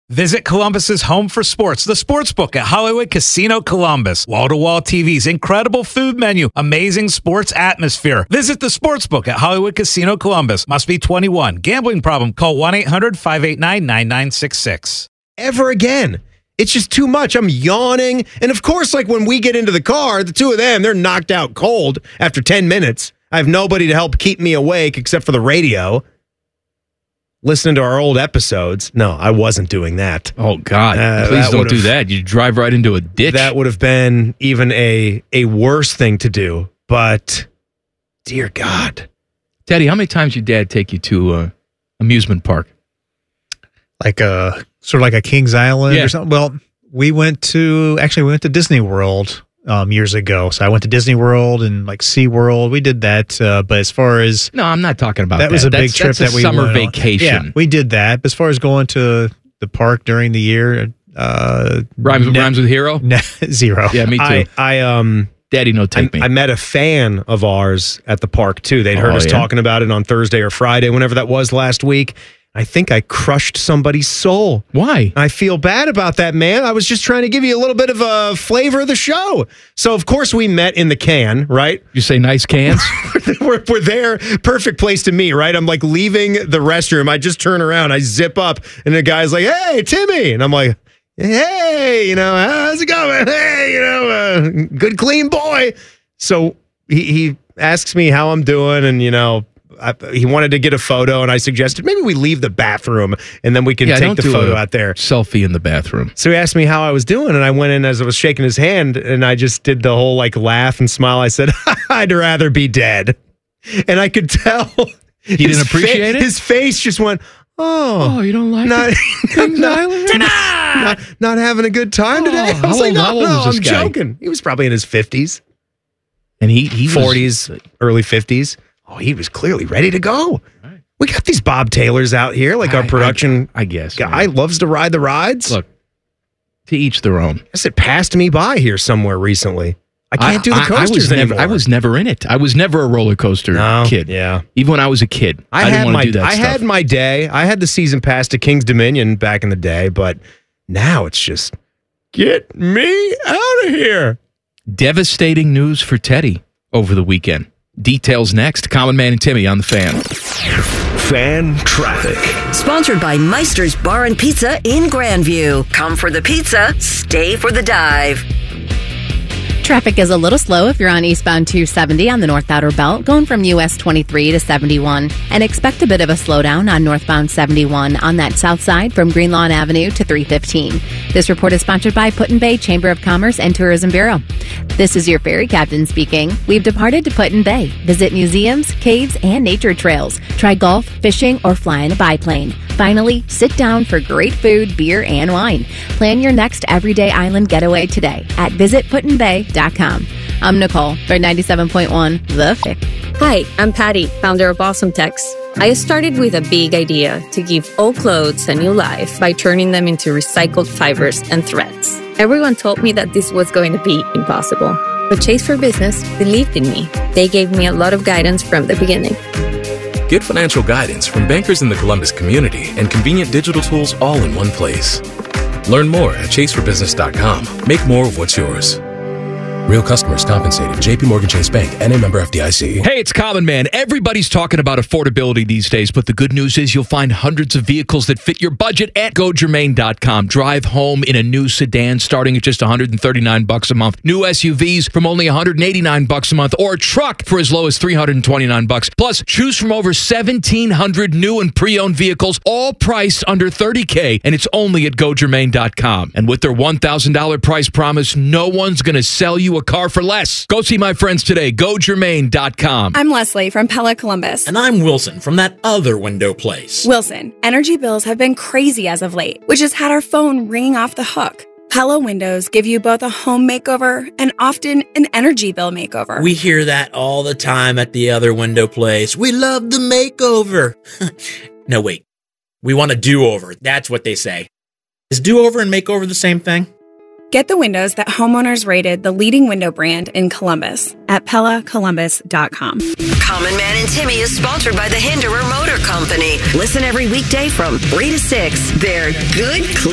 Visit Columbus's home for sports, the Sportsbook at Hollywood Casino Columbus. Wall-to-wall TVs, incredible food menu, amazing sports atmosphere. Visit the Sportsbook at Hollywood Casino Columbus. Must be 21. Gambling problem? Call 1-800-589-9966. Ever again. It's just too much. I'm yawning. And of course, like when we get into the car, the two of them, they're knocked out cold after 10 minutes. I have nobody to help keep me awake except for the radio. Listening to our old episodes. No, I wasn't doing that. Oh, God. Please don't do that. You drive right into a ditch. That would have been even a worse thing to do. But, dear God. Teddy, how many times your dad take you to amusement park? Like sort of like a Kings Island or something? Well, we went to Disney World years ago. So I went to Disney World and like SeaWorld. We did that. But as far as... No, I'm not talking about that. That was a big trip that we went on. Summer vacation. Yeah, we did that. But as far as going to the park during the year... Rhymes with hero? Zero. Yeah, me too. Daddy, no take me. I met a fan of ours at the park, too. They'd heard us talking about it on Thursday or Friday, whenever that was last week. I think I crushed somebody's soul. Why? I feel bad about that, man. I was just trying to give you a little bit of a flavor of the show. So, of course, we met in the can, right? You say nice cans? we're there. Perfect place to meet, right? I'm like leaving the restroom. I just turn around. I zip up. And the guy's like, hey, Timmy. And I'm like, hey, how's it going? Hey, good, clean boy. So he asks me how I'm doing and, he wanted to get a photo, and I suggested maybe we leave the bathroom, and then we can take the photo out there. Selfie in the bathroom. So he asked me how I was doing, and I went in as I was shaking his hand, and I just did the whole laugh and smile. I said, I'd rather be dead. And I could tell. He didn't appreciate it? His face just went, oh, you don't like it? Not having a good time today? I was like, no, I'm joking. He was probably in his 50s. And he 40s, early 50s. Oh, he was clearly ready to go. Right. We got these Bob Taylors out here, like our production I guess, guy loves to ride the rides. Look, to each their own. I guess it passed me by here somewhere recently. I can't do the coasters anymore. I was never in it. I was never a roller coaster kid. Yeah. Even when I was a kid, I didn't want to do that stuff. I had my day. I had the season pass to King's Dominion back in the day, but now it's just, get me out of here. Devastating news for Teddy over the weekend. Details next. Common Man and Timmy on the Fan. Fan Traffic. Sponsored by Meister's Bar and Pizza in Grandview. Come for the pizza, stay for the dive. Traffic is a little slow if you're on eastbound 270 on the North Outer Belt, going from US 23 to 71. And expect a bit of a slowdown on northbound 71 on that south side from Greenlawn Avenue to 315. This report is sponsored by Put-in-Bay Chamber of Commerce and Tourism Bureau. This is your ferry captain speaking. We've departed to Put-in-Bay. Visit museums, caves, and nature trails. Try golf, fishing, or fly in a biplane. Finally, sit down for great food, beer, and wine. Plan your next everyday island getaway today at visitputinbay.com. I'm Nicole for 97.1 The Fic. Hi, I'm Patty, founder of Awesome Tex. I started with a big idea to give old clothes a new life by turning them into recycled fibers and threads. Everyone told me that this was going to be impossible, but Chase for Business believed in me. They gave me a lot of guidance from the beginning. Get financial guidance from bankers in the Columbus community and convenient digital tools all in one place. Learn more at chaseforbusiness.com. Make more of what's yours. Real customers compensated. J.P. Morgan Chase Bank, N.A. member FDIC. Hey, it's Common Man. Everybody's talking about affordability these days, but the good news is you'll find hundreds of vehicles that fit your budget at GoGermain.com. Drive home in a new sedan starting at just $139 a month. New SUVs from only $189 a month, or a truck for as low as $329. Plus, choose from over 1,700 new and pre-owned vehicles, all priced under $30K, and it's only at GoGermain.com. And with their $1,000 price promise, no one's going to sell you a car for less. Go see my friends today. GoGermain.com. I'm Leslie from Pella Columbus. And I'm Wilson from that other window place. Wilson, energy bills have been crazy as of late, which has had our phone ringing off the hook. Pella windows give you both a home makeover and often an energy bill makeover. We hear that all the time at the other window place. We love the makeover. No, wait. We want a do-over. That's what they say. Is do-over and makeover the same thing? Get the windows that homeowners rated the leading window brand in Columbus at PellaColumbus.com. Common Man and Timmy is sponsored by the Hinderer Motor Company. Listen every weekday from 3 to 6. They're good, clean.